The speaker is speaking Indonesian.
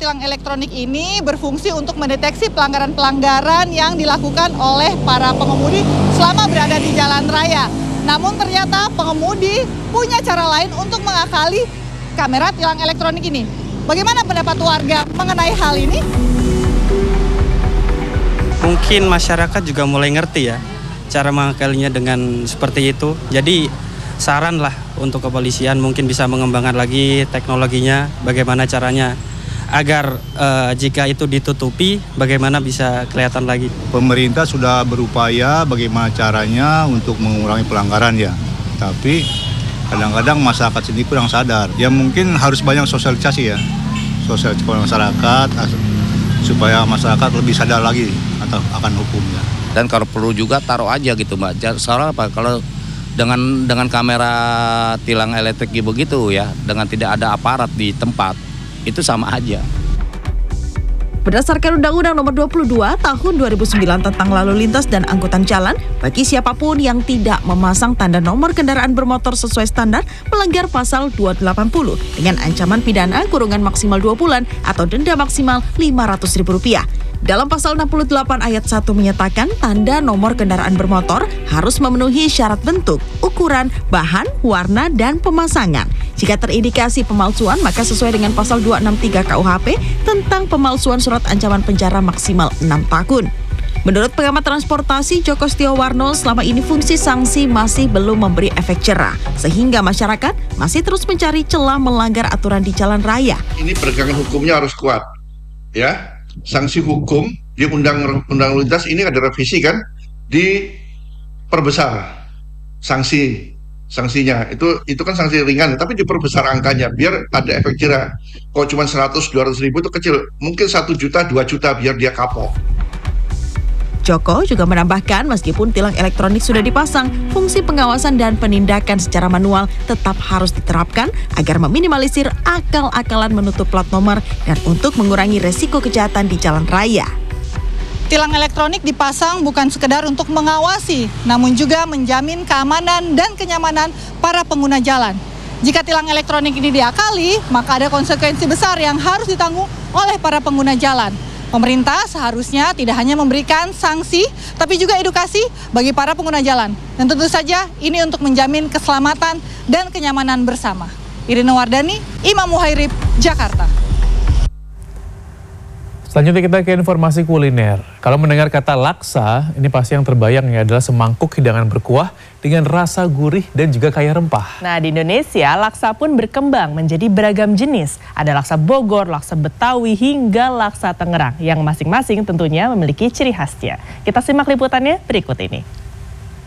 tilang elektronik ini berfungsi untuk mendeteksi pelanggaran-pelanggaran yang dilakukan oleh para pengemudi selama berada di jalan raya. Namun ternyata pengemudi punya cara lain untuk mengakali kamera tilang elektronik ini. Bagaimana pendapat warga mengenai hal ini? Mungkin masyarakat juga mulai ngerti ya cara mengakalinya dengan seperti itu. Jadi saran lah untuk kepolisian mungkin bisa mengembangkan lagi teknologinya, bagaimana caranya agar jika itu ditutupi bagaimana bisa kelihatan lagi. Pemerintah sudah berupaya bagaimana caranya untuk mengurangi pelanggaran ya. Tapi kadang-kadang masyarakat sendiri kurang sadar. Ya mungkin harus banyak sosialisasi ya. Sosialisasi masyarakat supaya masyarakat lebih sadar lagi akan hukumnya. Dan kalau perlu juga taruh aja gitu Mbak. Soalnya apa? Kalau dengan kamera tilang elektrik begitu ya, dengan tidak ada aparat di tempat, itu sama aja. Berdasarkan Undang-Undang Nomor 22 Tahun 2009 tentang lalu lintas dan angkutan jalan, bagi siapapun yang tidak memasang tanda nomor kendaraan bermotor sesuai standar melanggar pasal 280 dengan ancaman pidana kurungan maksimal 2 bulan atau denda maksimal Rp500.000. Dalam pasal 68 ayat 1 menyatakan tanda nomor kendaraan bermotor harus memenuhi syarat bentuk, ukuran, bahan, warna, dan pemasangan. Jika terindikasi pemalsuan, maka sesuai dengan pasal 263 KUHP tentang pemalsuan surat ancaman penjara maksimal 6 tahun. Menurut pengamat transportasi Joko Setiowarno, selama ini fungsi sanksi masih belum memberi efek jerah, sehingga masyarakat masih terus mencari celah melanggar aturan di jalan raya. Ini penegakan hukumnya harus kuat, ya. Sanksi hukum di undang lintas ini ada revisi kan, diperbesar sanksinya itu kan sanksi ringan tapi diperbesar angkanya biar ada efek jerah. Kalau cuma 100-200 ribu itu kecil, mungkin 1 juta 2 juta biar dia kapok. Joko juga menambahkan meskipun tilang elektronik sudah dipasang, fungsi pengawasan dan penindakan secara manual tetap harus diterapkan agar meminimalisir akal-akalan menutup plat nomor dan untuk mengurangi resiko kejahatan di jalan raya. Tilang elektronik dipasang bukan sekedar untuk mengawasi, namun juga menjamin keamanan dan kenyamanan para pengguna jalan. Jika tilang elektronik ini diakali, maka ada konsekuensi besar yang harus ditanggung oleh para pengguna jalan. Pemerintah seharusnya tidak hanya memberikan sanksi, tapi juga edukasi bagi para pengguna jalan. Dan tentu saja ini untuk menjamin keselamatan dan kenyamanan bersama. Irina Wardani, Imam Muhairib, Jakarta. Selanjutnya kita ke informasi kuliner. Kalau mendengar kata laksa, ini pasti yang terbayang adalah semangkuk hidangan berkuah dengan rasa gurih dan juga kaya rempah. Nah, di Indonesia laksa pun berkembang menjadi beragam jenis. Ada laksa Bogor, laksa Betawi, hingga laksa Tangerang yang masing-masing tentunya memiliki ciri khasnya. Kita simak liputannya berikut ini.